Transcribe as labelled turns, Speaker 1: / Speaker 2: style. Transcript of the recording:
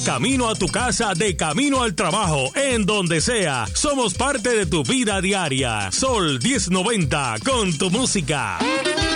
Speaker 1: camino a tu casa, de camino al trabajo, en donde sea. Somos parte de tu vida diaria. Sol 1090, con tu música.